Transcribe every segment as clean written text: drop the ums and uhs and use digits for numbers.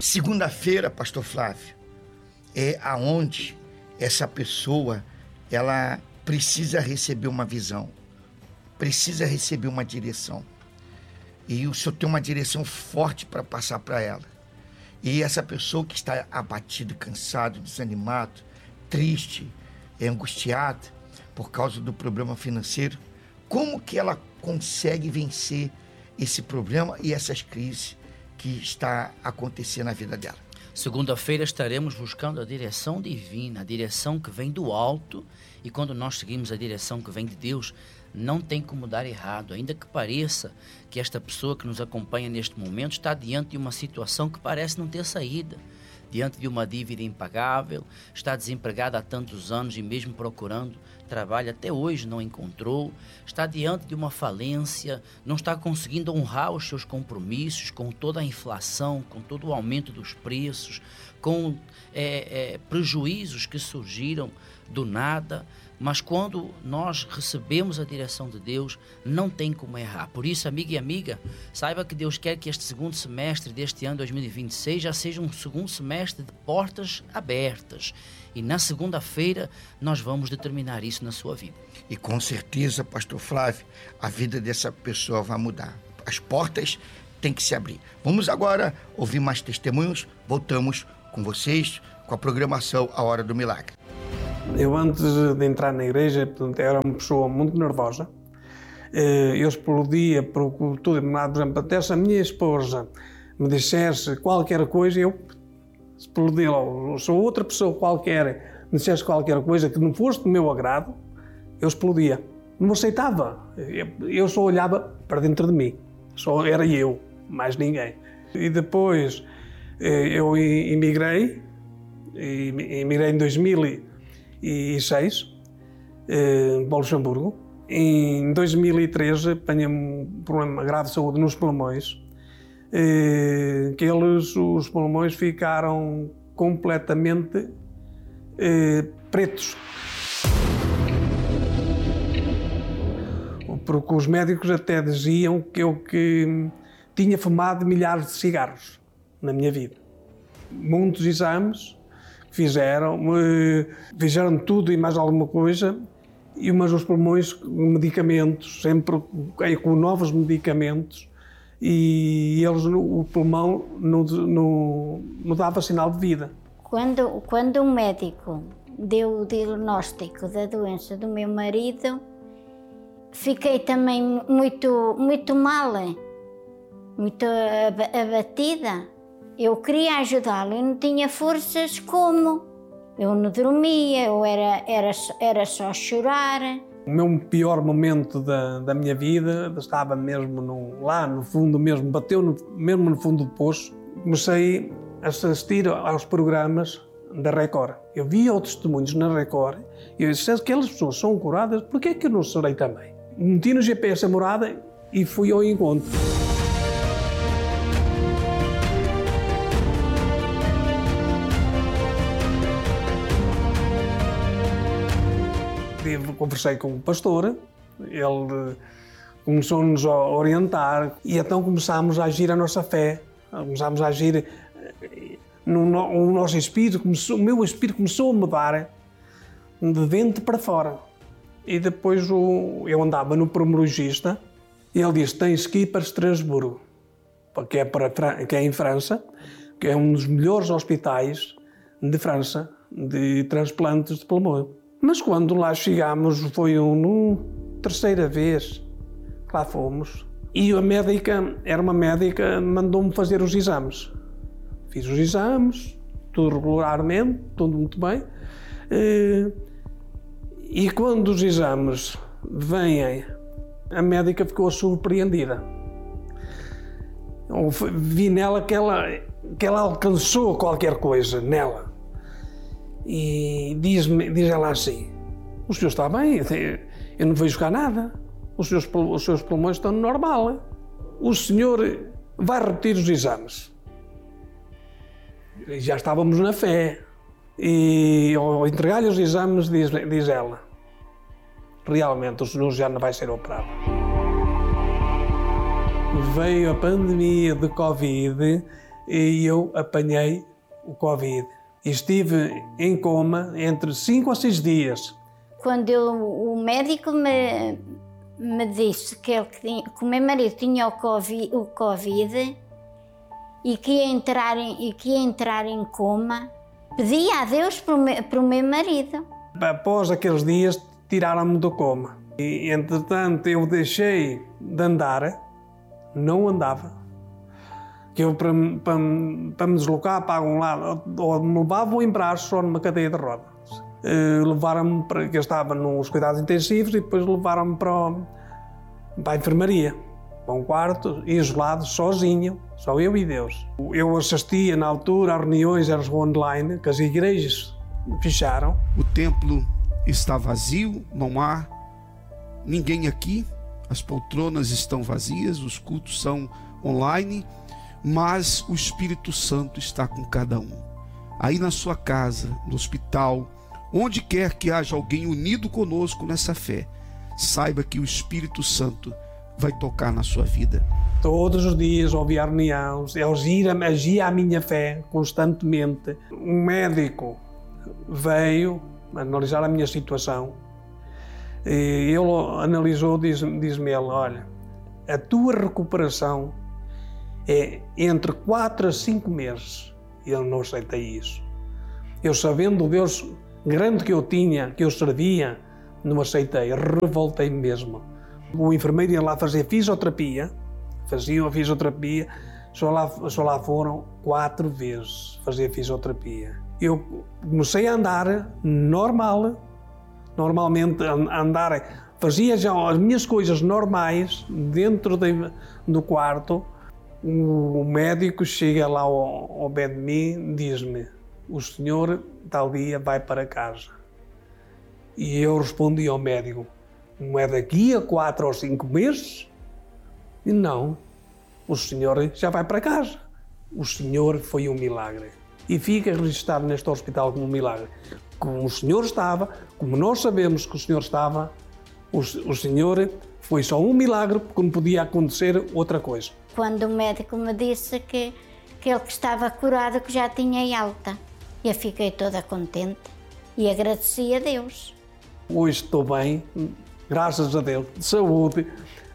Segunda-feira, pastor Flávio, é aonde essa pessoa, ela precisa receber uma visão, precisa receber uma direção. E o Senhor tem uma direção forte para passar para ela. E essa pessoa que está abatida, cansado, desanimado, triste, angustiada por causa do problema financeiro, como que ela consegue vencer esse problema e essas crises que está acontecendo na vida dela? Segunda-feira estaremos buscando a direção divina, a direção que vem do alto, e quando nós seguimos a direção que vem de Deus, não tem como dar errado, ainda que pareça que esta pessoa que nos acompanha neste momento está diante de uma situação que parece não ter saída, diante de uma dívida impagável, está desempregada há tantos anos e mesmo procurando trabalho até hoje não encontrou, está diante de uma falência, não está conseguindo honrar os seus compromissos com toda a inflação, com todo o aumento dos preços, com prejuízos que surgiram do nada. Mas quando nós recebemos a direção de Deus, não tem como errar. Por isso, amigo e amiga, saiba que Deus quer que este segundo semestre deste ano 2026 já seja um segundo semestre de portas abertas. E na segunda-feira nós vamos determinar isso na sua vida. E com certeza, pastor Flávio, a vida dessa pessoa vai mudar. As portas têm que se abrir. Vamos agora ouvir mais testemunhos. Voltamos com vocês, com a programação A Hora do Milagre. Eu, antes de entrar na igreja, era uma pessoa muito nervosa. Eu explodia por tudo. Por exemplo, até se a minha esposa me dissesse qualquer coisa, eu explodia logo. Se outra pessoa qualquer me dissesse qualquer coisa que não fosse do meu agrado, eu explodia. Não aceitava. Eu só olhava para dentro de mim. Só era eu, mais ninguém. E depois eu emigrei em 2006 para Luxemburgo. Em 2013 apanhei um problema grave de saúde nos pulmões, os pulmões ficaram completamente pretos. Porque os médicos até diziam que eu tinha fumado milhares de cigarros na minha vida. Muitos exames fizeram tudo e mais alguma coisa, mas os pulmões, medicamentos, sempre com novos medicamentos, e o pulmão não dava sinal de vida. Quando um médico deu o diagnóstico da doença do meu marido, fiquei também muito mal, muito abatida. Eu queria ajudá-lo e não tinha forças como. Eu não dormia, era só chorar. O meu pior momento da minha vida estava mesmo lá no fundo, bateu mesmo no fundo do poço. Comecei a assistir aos programas da Record. Eu via os testemunhos na Record e eu disse: se aquelas pessoas são curadas, por que é que eu não serei também? Meti no GPS a morada e fui ao encontro. Conversei com o pastor, ele começou-nos a orientar e então começámos a agir a nossa fé, começámos a agir o nosso espírito, o meu espírito começou a mudar de dentro para fora. E depois eu andava no pneumologista e ele disse: tens que ir para Estrasburgo, que é em França, que é um dos melhores hospitais de França de transplantes de pulmão. Mas quando lá chegámos, foi terceira vez que lá fomos, e a médica, era uma médica, mandou-me fazer os exames. Fiz os exames, tudo regularmente, tudo muito bem. E quando os exames vêm, a médica ficou surpreendida. Eu vi nela que ela alcançou qualquer coisa nela. E diz ela assim: o senhor está bem, eu não vejo cá nada, os seus pulmões estão normal, o senhor vai repetir os exames. E já estávamos na fé, e ao entregar-lhe os exames diz ela: realmente o senhor já não vai ser operado. Veio a pandemia de Covid e eu apanhei o Covid. E estive em coma entre 5 a 6 dias. Quando o médico me disse que o meu marido tinha o Covid e que ia entrar em coma, pedi a Deus para o meu marido. Após aqueles dias, tiraram-me do coma. E, entretanto, eu deixei de andar, não andava. Que eu, para me deslocar para algum lado, ou me levavam em braços ou numa cadeia de rodas. Levaram-me para que eu estava nos cuidados intensivos e depois levaram-me para a enfermaria, para um quarto, isolado, sozinho, só eu e Deus. Eu assistia na altura a reuniões, elas online, que as igrejas fecharam. O templo está vazio, não há ninguém aqui, as poltronas estão vazias, os cultos são online, mas o Espírito Santo está com cada um. Aí na sua casa, no hospital, onde quer que haja alguém unido conosco nessa fé, saiba que o Espírito Santo vai tocar na sua vida. Todos os dias ouvia a reunião, agia a minha fé constantemente. Um médico veio analisar a minha situação. E ele analisou, diz-me ele, olha, a tua recuperação é entre 4 a 5 meses. Eu não aceitei isso. Eu, sabendo o Deus grande que eu tinha, que eu servia, não aceitei, revoltei-me mesmo. O enfermeiro ia lá fazer fisioterapia, faziam a fisioterapia, só lá foram 4 vezes fazer fisioterapia. Eu comecei a andar normalmente andar, fazia já as minhas coisas normais dentro do quarto. O médico chega lá ao pé de mim e diz-me, o senhor tal dia vai para casa. E eu respondi ao médico, não é daqui a 4 ou 5 meses? E não, o senhor já vai para casa. O senhor foi um milagre. E fica registrado neste hospital como um milagre. Como o senhor estava, como nós sabemos que o senhor estava, o senhor foi só um milagre, porque não podia acontecer outra coisa. Quando o médico me disse que ele que estava curado, que já tinha alta, eu fiquei toda contente e agradeci a Deus. Hoje estou bem, graças a Deus, de saúde,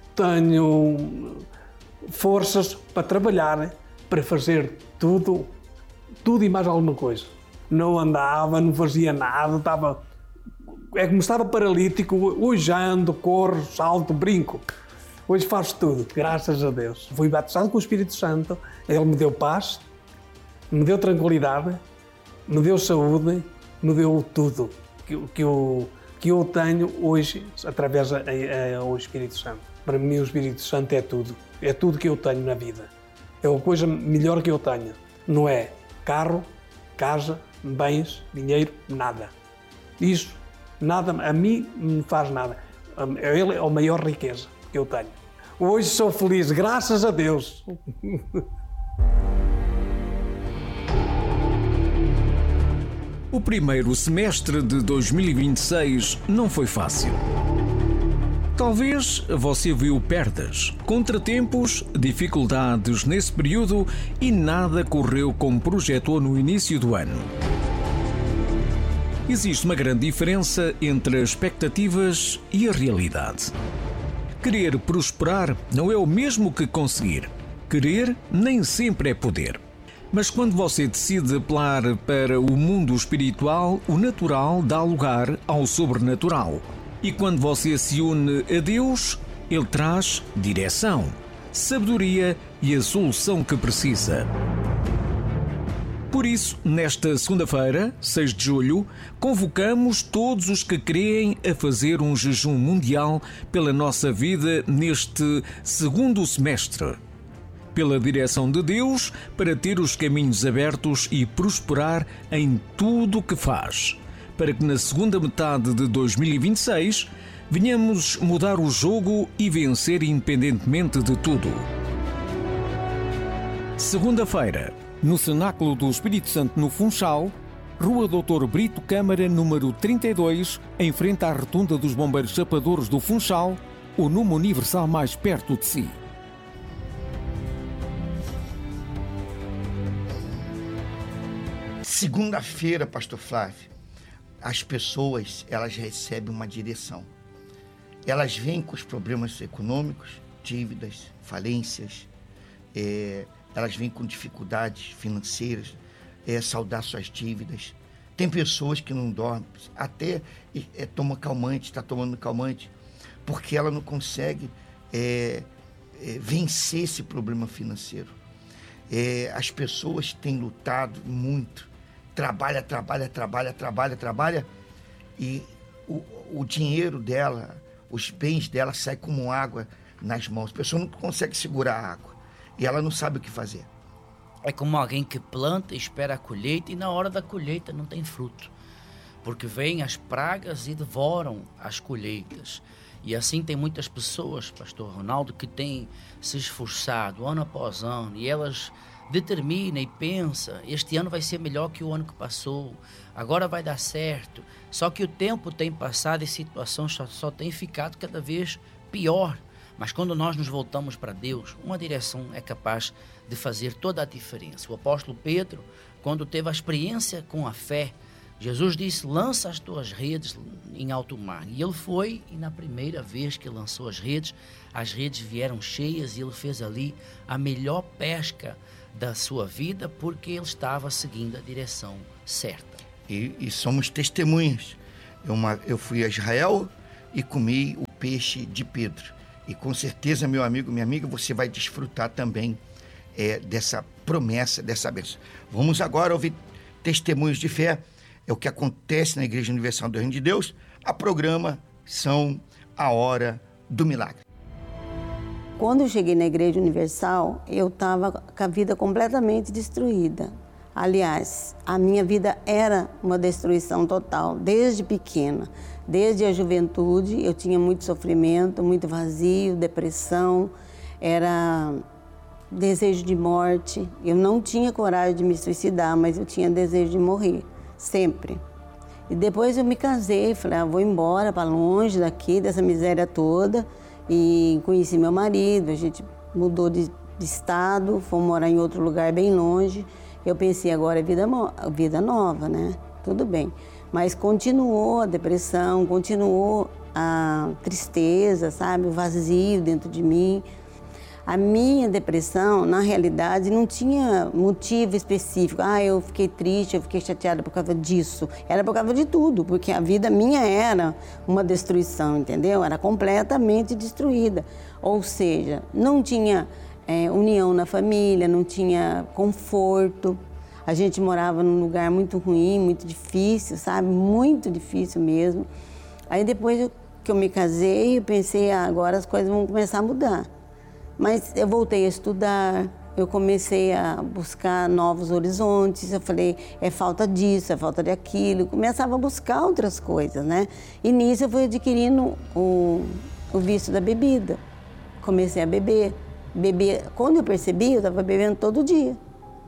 tenho forças para trabalhar, para fazer tudo e mais alguma coisa. Não andava, não fazia nada, como estava paralítico, hoje já ando, corro, salto, brinco. Hoje faço tudo, graças a Deus. Fui batizado com o Espírito Santo, Ele me deu paz, me deu tranquilidade, me deu saúde, me deu tudo que eu tenho hoje através do Espírito Santo. Para mim o Espírito Santo é tudo que eu tenho na vida. É a coisa melhor que eu tenho. Não é carro, casa, bens, dinheiro, nada. Isso, nada, a mim não faz nada. Ele é a maior riqueza que eu tenho. Hoje sou feliz, graças a Deus. O primeiro semestre de 2026 não foi fácil. Talvez você viu perdas, contratempos, dificuldades nesse período e nada correu como projetou no início do ano. Existe uma grande diferença entre as expectativas e a realidade. Querer prosperar não é o mesmo que conseguir. Querer nem sempre é poder. Mas quando você decide apelar para o mundo espiritual, o natural dá lugar ao sobrenatural. E quando você se une a Deus, Ele traz direção, sabedoria e a solução que precisa. Por isso, nesta segunda-feira, 6 de julho, convocamos todos os que creem a fazer um jejum mundial pela nossa vida neste segundo semestre. Pela direção de Deus, para ter os caminhos abertos e prosperar em tudo o que faz. Para que na segunda metade de 2026 venhamos mudar o jogo e vencer independentemente de tudo. Segunda-feira, no Cenáculo do Espírito Santo no Funchal, Rua Dr. Brito Câmara, número 32, em frente à Rotunda dos Bombeiros Chapadores do Funchal, o Numa Universal mais perto de si. segunda-feira, pastor Flávio, as pessoas, elas recebem uma direção. Elas vêm com os problemas econômicos, dívidas, falências, elas vêm com dificuldades financeiras, saldar suas dívidas. Tem pessoas que não dormem, até toma calmante, está tomando calmante, porque ela não consegue vencer esse problema financeiro. As pessoas têm lutado muito, trabalha, e o dinheiro dela, os bens dela saem como água nas mãos. A pessoa não consegue segurar a água e ela não sabe o que fazer. É como alguém que planta e espera a colheita e na hora da colheita não tem fruto, porque vêm as pragas e devoram as colheitas. E assim tem muitas pessoas, pastor Ronaldo, que têm se esforçado ano após ano e elas determinam e pensam, este ano vai ser melhor que o ano que passou, agora vai dar certo. Só que o tempo tem passado e a situação só tem ficado cada vez pior. Mas quando nós nos voltamos para Deus, uma direção é capaz de fazer toda a diferença. O apóstolo Pedro, quando teve a experiência com a fé, Jesus disse, lança as tuas redes em alto mar. E ele foi, e na primeira vez que lançou as redes vieram cheias e ele fez ali a melhor pesca da sua vida, porque ele estava seguindo a direção certa. E somos testemunhas. Eu fui a Israel e comi o peixe de Pedro. E com certeza, meu amigo, minha amiga, você vai desfrutar também dessa promessa, dessa bênção. Vamos agora ouvir testemunhos de fé. É o que acontece na Igreja Universal do Reino de Deus. A programação A Hora do Milagre. Quando eu cheguei na Igreja Universal, eu estava com a vida completamente destruída. Aliás, a minha vida era uma destruição total, desde pequena. Desde a juventude, eu tinha muito sofrimento, muito vazio, depressão, era desejo de morte. Eu não tinha coragem de me suicidar, mas eu tinha desejo de morrer, sempre. E depois eu me casei, falei, vou embora para longe daqui, dessa miséria toda. E conheci meu marido, a gente mudou de estado, fomos morar em outro lugar bem longe. Eu pensei, agora é vida nova, né? Tudo bem. Mas continuou a depressão, continuou a tristeza, sabe? O vazio dentro de mim. A minha depressão, na realidade, não tinha motivo específico. Eu fiquei triste, eu fiquei chateada por causa disso. Era por causa de tudo, porque a vida minha era uma destruição, entendeu? Era completamente destruída. Ou seja, não tinha união na família, não tinha conforto. A gente morava num lugar muito ruim, muito difícil, sabe? Muito difícil mesmo. Aí depois que eu me casei, eu pensei, agora as coisas vão começar a mudar. Mas eu voltei a estudar, eu comecei a buscar novos horizontes, eu falei, é falta disso, é falta daquilo. Eu começava a buscar outras coisas, né? E nisso eu fui adquirindo o vício da bebida. Comecei a beber. Quando eu percebi, eu estava bebendo todo dia.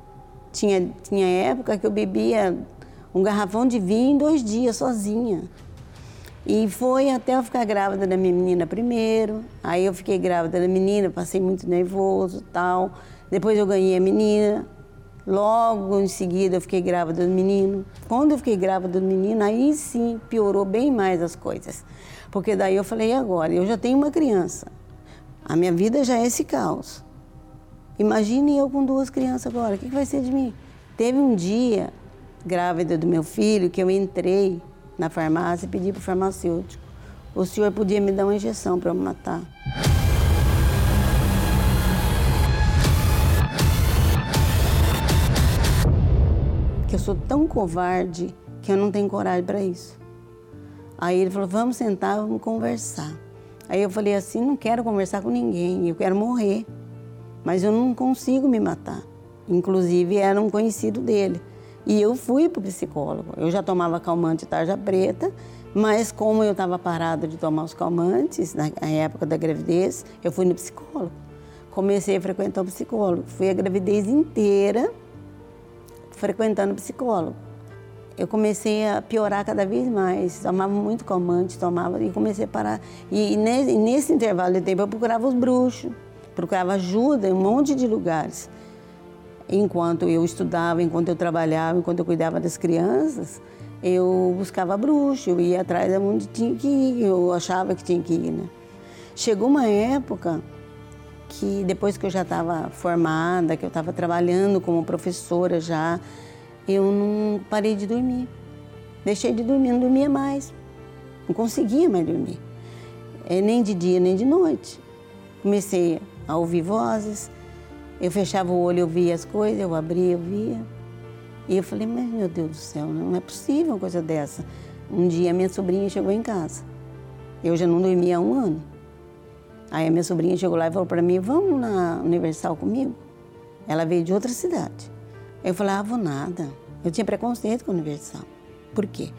Tinha época que eu bebia um garrafão de vinho em 2 dias, sozinha. E foi até eu ficar grávida da minha menina primeiro. Aí eu fiquei grávida da menina, passei muito nervoso e tal. Depois eu ganhei a menina. Logo em seguida eu fiquei grávida do menino. Quando eu fiquei grávida do menino, aí sim piorou bem mais as coisas. Porque daí eu falei, agora? Eu já tenho uma criança. A minha vida já é esse caos. Imagine eu com 2 crianças agora, o que vai ser de mim? Teve um dia, grávida do meu filho, que eu entrei na farmácia e pedi para o farmacêutico. O senhor podia me dar uma injeção para eu me matar. Que eu sou tão covarde que eu não tenho coragem para isso. Aí ele falou, vamos sentar, vamos conversar. Aí eu falei assim, não quero conversar com ninguém, eu quero morrer. Mas eu não consigo me matar. Inclusive, era um conhecido dele. E eu fui para o psicólogo. Eu já tomava calmante tarja preta, mas como eu estava parada de tomar os calmantes, na época da gravidez, eu fui no psicólogo. Comecei a frequentar o psicólogo. Fui a gravidez inteira frequentando o psicólogo. Eu comecei a piorar cada vez mais. Tomava muito calmante, e comecei a parar. E nesse intervalo de tempo, eu procurava os bruxos. Procurava ajuda em um monte de lugares. enquanto eu estudava, enquanto eu trabalhava, enquanto eu cuidava das crianças, eu buscava bruxo, eu ia atrás de onde tinha que ir, eu achava que tinha que ir, né? Chegou uma época que depois que eu já estava formada, que eu estava trabalhando como professora já, eu não parei de dormir. Deixei de dormir, não dormia mais. Não conseguia mais dormir. Nem de dia, nem de noite. Comecei a ouvir vozes, eu fechava o olho, eu via as coisas, eu abria, eu via. E eu falei, mas meu Deus do céu, não é possível uma coisa dessa. Um dia minha sobrinha chegou em casa. Eu já não dormia há 1 ano. Aí a minha sobrinha chegou lá e falou para mim, vamos na Universal comigo? Ela veio de outra cidade. Eu falei, vou nada. Eu tinha preconceito com a Universal. Por quê?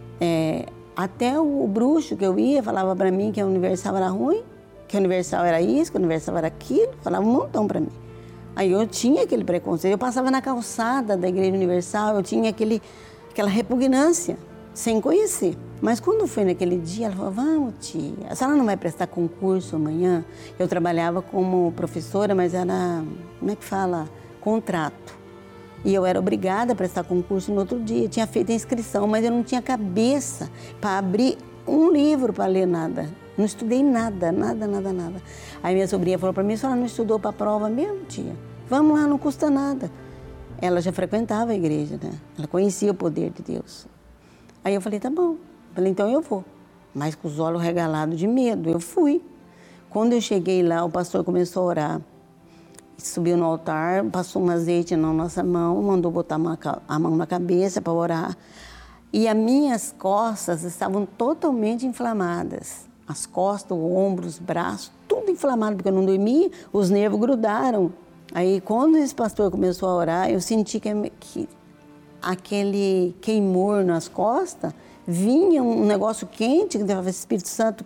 Até o bruxo que eu ia falava para mim que a Universal era ruim, que a Universal era isso, que a Universal era aquilo, falava um montão para mim. Aí eu tinha aquele preconceito, eu passava na calçada da Igreja Universal, eu tinha aquela repugnância, sem conhecer. Mas quando foi naquele dia, ela falou, vamos tia, a senhora não vai prestar concurso amanhã? Eu trabalhava como professora, mas era, como é que fala, contrato. E eu era obrigada a prestar concurso no outro dia, eu tinha feito a inscrição, mas eu não tinha cabeça para abrir um livro para ler nada. Não estudei nada. Aí minha sobrinha falou para mim, a senhora não estudou para a prova mesmo, tia? Vamos lá, não custa nada. Ela já frequentava a igreja, né? Ela conhecia o poder de Deus. Aí eu falei, tá bom. Falei, então eu vou. Mas com os olhos regalados de medo, eu fui. Quando eu cheguei lá, o pastor começou a orar. Subiu no altar, passou um azeite na nossa mão, mandou botar a mão na cabeça para orar. E as minhas costas estavam totalmente inflamadas. As costas, o ombro, os braços, tudo inflamado, porque eu não dormia, os nervos grudaram. Aí, quando esse pastor começou a orar, eu senti que aquele queimor nas costas, vinha um negócio quente, que o Espírito Santo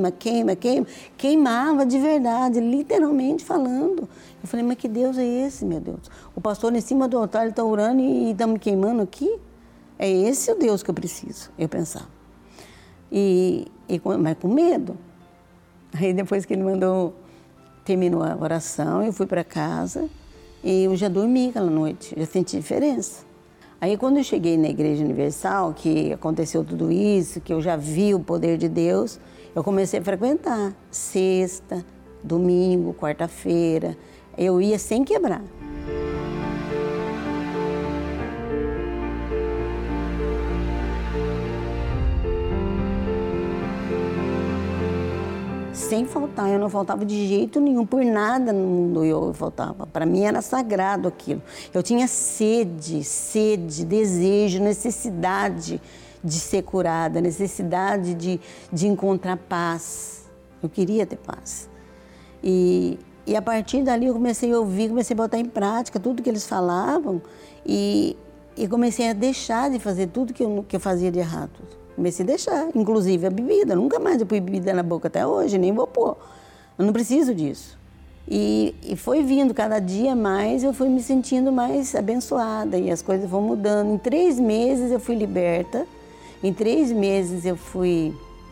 queimava de verdade, literalmente falando. Eu falei, mas que Deus é esse, meu Deus? O pastor em cima do altar, ele está orando e está me queimando aqui? É esse o Deus que eu preciso, eu pensava. Mas com medo. Aí depois que ele terminou a oração, eu fui para casa e eu já dormi aquela noite, já senti diferença. Aí quando eu cheguei na Igreja Universal, que aconteceu tudo isso, que eu já vi o poder de Deus, eu comecei a frequentar sexta, domingo, quarta-feira. Eu ia sem quebrar. Sem faltar, eu não faltava de jeito nenhum, por nada no mundo eu faltava. Para mim era sagrado aquilo. Eu tinha sede, desejo, necessidade de ser curada, necessidade de encontrar paz. Eu queria ter paz. E a partir dali eu comecei a ouvir, comecei a botar em prática tudo que eles falavam e comecei a deixar de fazer tudo que eu fazia de errado. Comecei a deixar, inclusive a bebida. Nunca mais eu pus bebida na boca até hoje, nem vou pôr. Eu não preciso disso. E foi vindo cada dia mais, eu fui me sentindo mais abençoada e as coisas vão mudando. Em 3 meses eu fui liberta, em 3 meses eu fui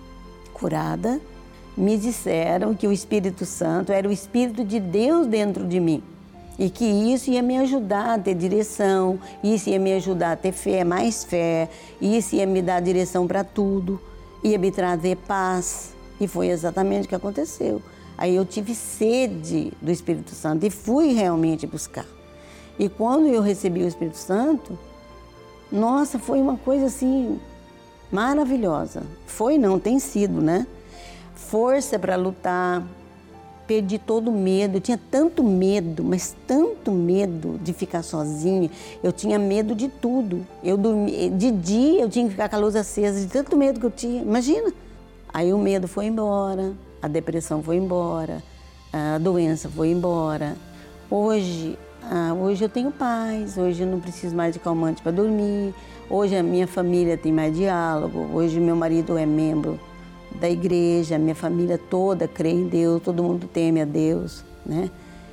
curada. Me disseram que o Espírito Santo era o Espírito de Deus dentro de mim. E que isso ia me ajudar a ter direção, isso ia me ajudar a ter fé, mais fé, isso ia me dar direção para tudo, ia me trazer paz. E foi exatamente o que aconteceu. Aí eu tive sede do Espírito Santo e fui realmente buscar. E quando eu recebi o Espírito Santo, nossa, foi uma coisa assim maravilhosa. Foi não, tem sido, né? Força para lutar. Perdi todo o medo, eu tinha tanto medo, mas tanto medo de ficar sozinha. Eu tinha medo de tudo. Eu dormia, de dia eu tinha que ficar com a luz acesa, de tanto medo que eu tinha, imagina. Aí o medo foi embora, a depressão foi embora, a doença foi embora. Hoje eu tenho paz, hoje eu não preciso mais de calmante para dormir, hoje a minha família tem mais diálogo, hoje meu marido é membro da igreja, minha família toda crê em Deus, todo mundo teme a Deus, né?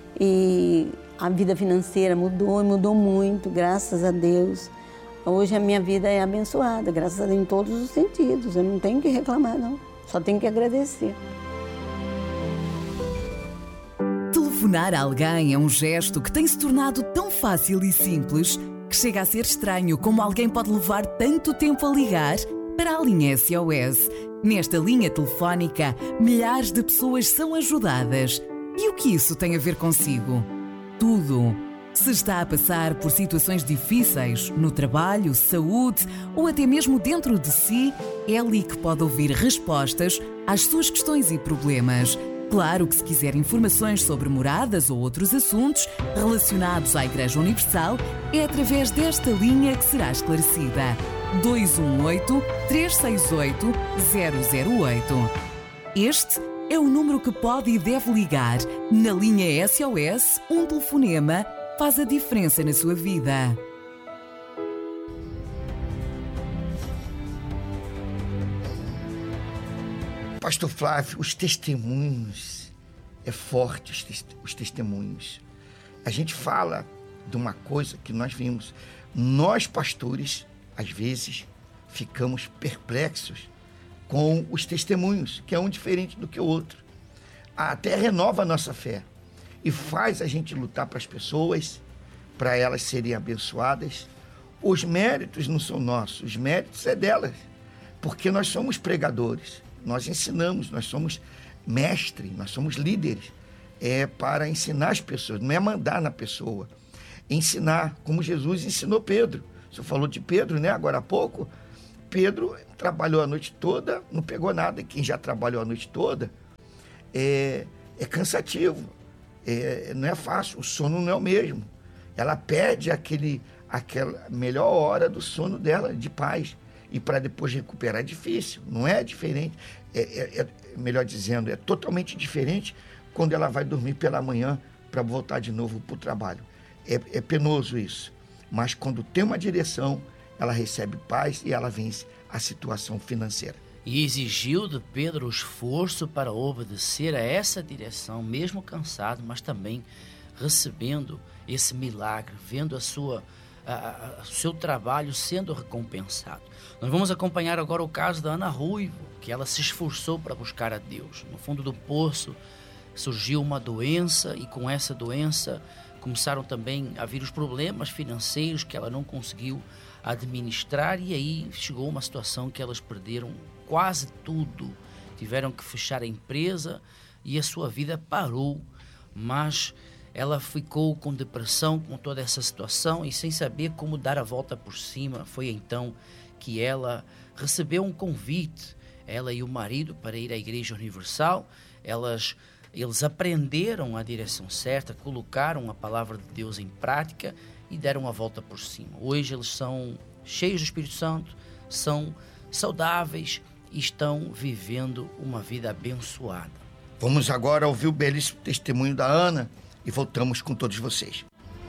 E a vida financeira mudou muito, graças a Deus. Hoje a minha vida é abençoada, graças a Deus, em todos os sentidos. Eu não tenho que reclamar, não. Só tenho que agradecer. Telefonar a alguém é um gesto que tem se tornado tão fácil e simples que chega a ser estranho como alguém pode levar tanto tempo a ligar para a linha SOS. Nesta linha telefónica, milhares de pessoas são ajudadas. E o que isso tem a ver consigo? Tudo. Se está a passar por situações difíceis no trabalho, saúde ou até mesmo dentro de si, é ali que pode ouvir respostas às suas questões e problemas. Claro que se quiser informações sobre moradas ou outros assuntos relacionados à Igreja Universal, é através desta linha que será esclarecida. 218-368-008. Este é o número que pode e deve ligar. Na linha SOS, um telefonema faz a diferença na sua vida. Pastor Flávio, os testemunhos, é forte os testemunhos. A gente fala de uma coisa que nós vimos. Nós, pastores, às vezes, ficamos perplexos com os testemunhos, que é um diferente do que o outro. Até renova a nossa fé e faz a gente lutar para as pessoas, para elas serem abençoadas. Os méritos não são nossos, os méritos é delas, porque nós somos pregadores, nós ensinamos, nós somos mestres, nós somos líderes, para ensinar as pessoas, não é mandar na pessoa, ensinar, como Jesus ensinou Pedro. O senhor falou de Pedro, né? Agora há pouco. Pedro trabalhou a noite toda, não pegou nada. Quem já trabalhou a noite toda é cansativo, não é fácil, o sono não é o mesmo. Ela perde aquela melhor hora do sono dela, de paz, e para depois recuperar é difícil, não é diferente, melhor dizendo, é totalmente diferente quando ela vai dormir pela manhã para voltar de novo para o trabalho. É penoso isso, mas quando tem uma direção, ela recebe paz e ela vence a situação financeira. E exigiu de Pedro o esforço para obedecer a essa direção, mesmo cansado, mas também recebendo esse milagre, vendo o seu trabalho sendo recompensado. Nós vamos acompanhar agora o caso da Ana Ruivo, que ela se esforçou para buscar a Deus. No fundo do poço surgiu uma doença e com essa doença começaram também a vir os problemas financeiros que ela não conseguiu administrar, e aí chegou uma situação que elas perderam quase tudo, tiveram que fechar a empresa e a sua vida parou, mas ela ficou com depressão com toda essa situação e sem saber como dar a volta por cima. Foi então que ela recebeu um convite, ela e o marido, para ir à Igreja Universal. Eles aprenderam a direção certa, colocaram a palavra de Deus em prática e deram a volta por cima. Hoje eles são cheios do Espírito Santo, são saudáveis e estão vivendo uma vida abençoada. Vamos agora ouvir o belíssimo testemunho da Ana e voltamos com todos vocês.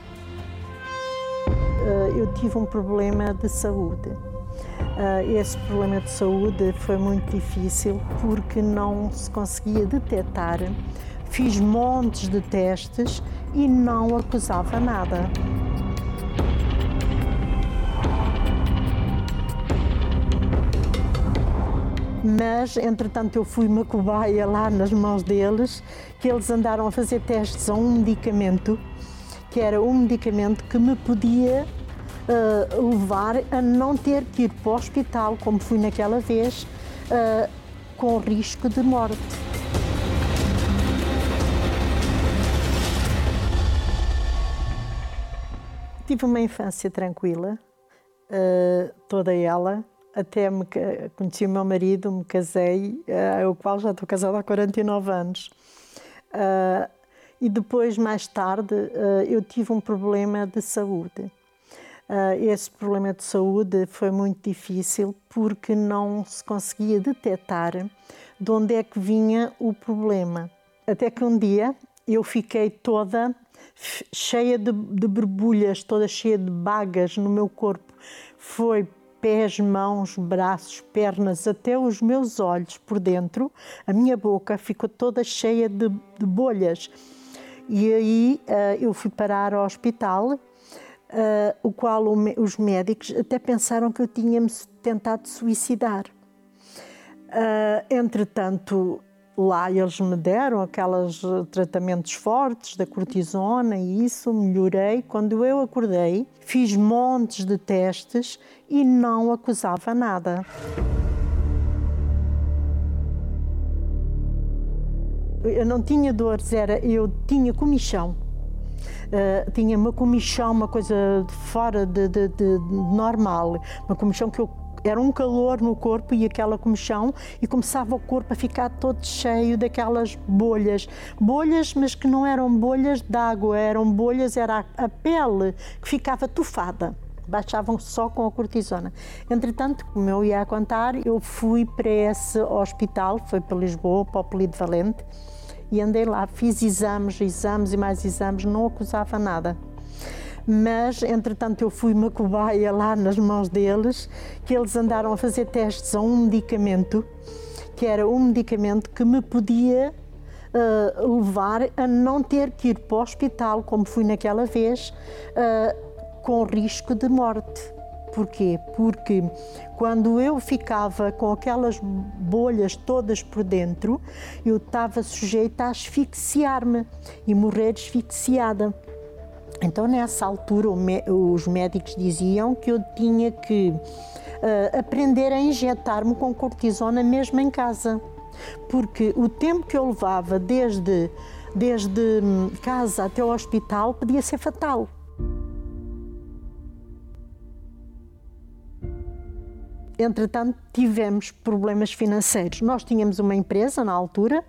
Eu tive um problema de saúde. Esse problema de saúde foi muito difícil porque não se conseguia detectar. Fiz montes de testes e não acusava nada. Mas, entretanto, eu fui uma cobaia lá nas mãos deles, que eles andaram a fazer testes a um medicamento, que era um medicamento que me podia levar a não ter que ir para o hospital, como fui naquela vez, com risco de morte. Tive uma infância tranquila, toda ela. Até conheci o meu marido, me casei, o qual já estou casada há 49 anos. E depois, mais tarde, eu tive um problema de saúde. Esse problema de saúde foi muito difícil porque não se conseguia detectar de onde é que vinha o problema. Até que um dia eu fiquei toda cheia de borbulhas, toda cheia de bagas no meu corpo. Foi pés, mãos, braços, pernas, até os meus olhos por dentro. A minha boca ficou toda cheia de bolhas. E aí eu fui parar ao hospital, o qual os médicos até pensaram que eu tinha-me tentado suicidar. Entretanto, Lá eles me deram aqueles tratamentos fortes da cortisona e isso, melhorei. Quando eu acordei, fiz montes de testes e não acusava nada. Eu não tinha dores, eu tinha comichão. Tinha uma comichão, uma coisa fora de normal. Uma comichão que era um calor no corpo e aquela comichão, e começava o corpo a ficar todo cheio daquelas bolhas. Bolhas, mas que não eram bolhas de água, eram bolhas, era a pele que ficava tufada. Baixavam só com a cortisona. Entretanto, como eu ia a contar, eu fui para esse hospital, foi para Lisboa, para o Polido Valente, e andei lá, fiz exames e mais exames, não acusava nada. Mas, entretanto, eu fui uma cobaia lá nas mãos deles, que eles andaram a fazer testes a um medicamento, que era um medicamento que me podia levar a não ter que ir para o hospital, como fui naquela vez, com risco de morte. Porquê? Porque quando eu ficava com aquelas bolhas todas por dentro, eu estava sujeita a asfixiar-me e morrer asfixiada. Então, nessa altura, os médicos diziam que eu tinha que aprender a injetar-me com cortisona mesmo em casa. Porque o tempo que eu levava desde casa até o hospital podia ser fatal. Entretanto, tivemos problemas financeiros. Nós tínhamos uma empresa na altura,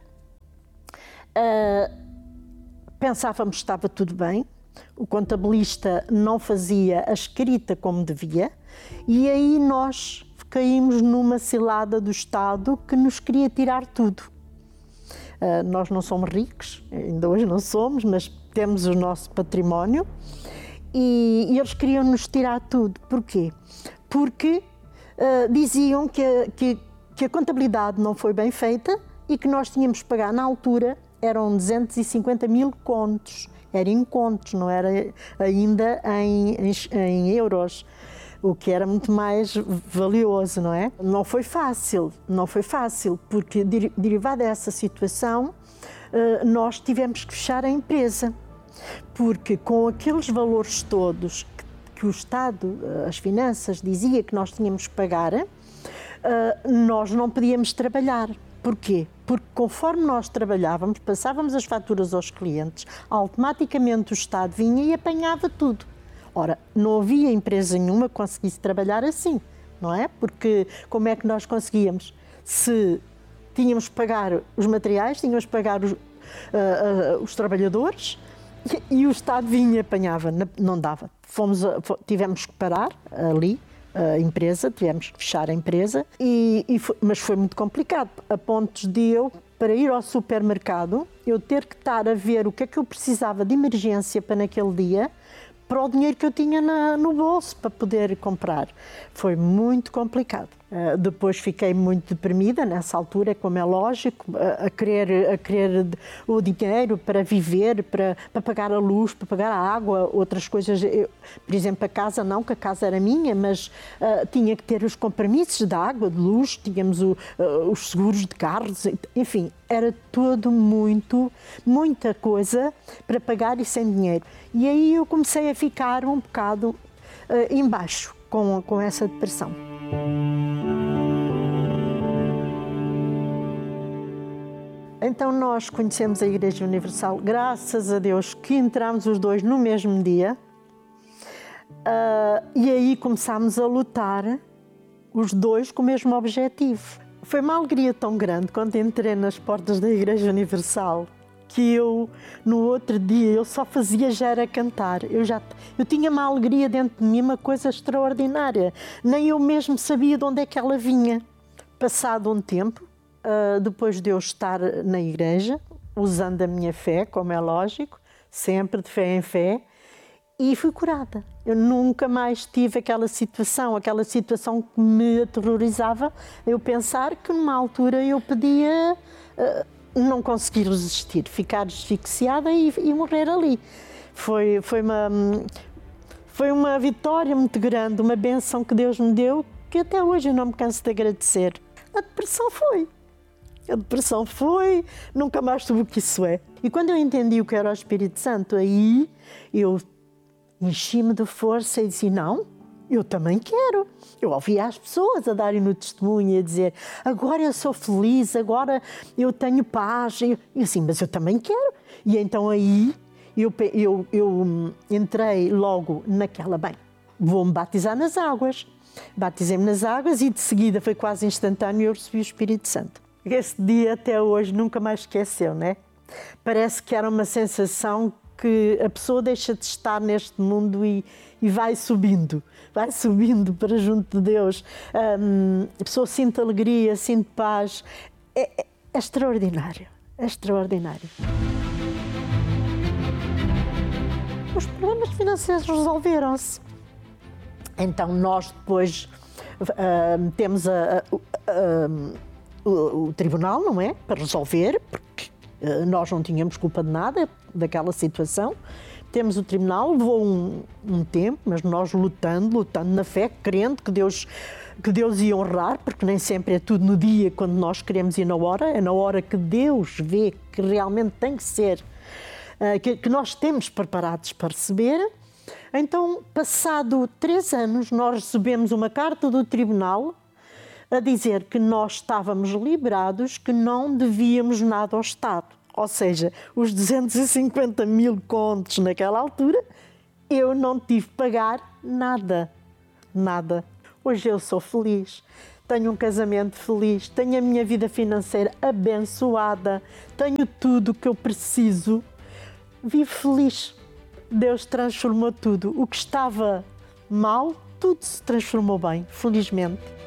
pensávamos que estava tudo bem, o contabilista não fazia a escrita como devia, e aí nós caímos numa cilada do Estado que nos queria tirar tudo. Nós não somos ricos, ainda hoje não somos, mas temos o nosso património, e eles queriam nos tirar tudo. Porquê? Porque diziam que a contabilidade não foi bem feita e que nós tínhamos que pagar, na altura, eram 250 mil contos. Era em contos, não era ainda em euros, o que era muito mais valioso, não é? Não foi fácil, porque derivada dessa situação, nós tivemos que fechar a empresa, porque com aqueles valores todos que o Estado, as finanças, dizia que nós tínhamos que pagar, nós não podíamos trabalhar. Porquê? Porque conforme nós trabalhávamos, passávamos as faturas aos clientes, automaticamente o Estado vinha e apanhava tudo. Ora, não havia empresa nenhuma que conseguisse trabalhar assim, não é? Porque como é que nós conseguíamos? Se tínhamos que pagar os materiais, tínhamos que pagar os trabalhadores, e o Estado vinha e apanhava, não dava. Tivemos que parar ali a empresa, tivemos que fechar a empresa, mas foi muito complicado, a pontos de eu, para ir ao supermercado, eu ter que estar a ver o que é que eu precisava de emergência para naquele dia, para o dinheiro que eu tinha no bolso para poder comprar. Foi muito complicado. Depois fiquei muito deprimida nessa altura, como é lógico, a querer o dinheiro para viver, para pagar a luz, para pagar a água, outras coisas. Por exemplo, a casa não, que a casa era minha, mas tinha que ter os compromissos de água, de luz, tínhamos os seguros de carros, enfim, era tudo muita coisa para pagar e sem dinheiro. E aí eu comecei a ficar um bocado embaixo com essa depressão. Então nós conhecemos a Igreja Universal, graças a Deus que entramos os dois no mesmo dia, e aí começámos a lutar os dois com o mesmo objetivo. Foi uma alegria tão grande quando entrei nas portas da Igreja Universal, que eu, no outro dia, eu só fazia já era cantar. Eu tinha uma alegria dentro de mim, uma coisa extraordinária. Nem eu mesmo sabia de onde é que ela vinha. Passado um tempo, depois de eu estar na igreja, usando a minha fé, como é lógico, sempre de fé em fé, e fui curada. Eu nunca mais tive aquela situação que me aterrorizava, eu pensar que numa altura eu podia não conseguir resistir, ficar asfixiada e morrer ali. Foi uma vitória muito grande, uma bênção que Deus me deu, que até hoje eu não me canso de agradecer. A depressão foi. A depressão foi, nunca mais soube o que isso é. E quando eu entendi o que era o Espírito Santo, aí eu enchi-me de força e disse, não, eu também quero. Eu ouvia as pessoas a darem-no testemunho e a dizer, agora eu sou feliz, agora eu tenho paz. E assim, mas eu também quero. E então aí eu entrei logo naquela, bem, vou-me batizar nas águas. Batizei-me nas águas e de seguida foi quase instantâneo, eu recebi o Espírito Santo. Esse dia até hoje nunca mais esqueceu, né? Parece que era uma sensação que a pessoa deixa de estar neste mundo e vai subindo para junto de Deus. A pessoa sente alegria, sente paz. É extraordinário, é extraordinário. Os problemas financeiros resolveram-se. Então nós depois temos o tribunal, não é? Para resolver, porque nós não tínhamos culpa de nada daquela situação. Temos o tribunal, levou um tempo, mas nós lutando na fé, crendo que Deus ia honrar, porque nem sempre é tudo no dia quando nós queremos ir na hora, é na hora que Deus vê que realmente tem que ser, que nós temos preparados para receber. Então, passado 3 anos, nós recebemos uma carta do tribunal a dizer que nós estávamos liberados, que não devíamos nada ao Estado. Ou seja, os 250 mil contos naquela altura, eu não tive que pagar nada. Nada. Hoje eu sou feliz, tenho um casamento feliz, tenho a minha vida financeira abençoada, tenho tudo o que eu preciso, vivo feliz. Deus transformou tudo. O que estava mal, tudo se transformou bem, felizmente.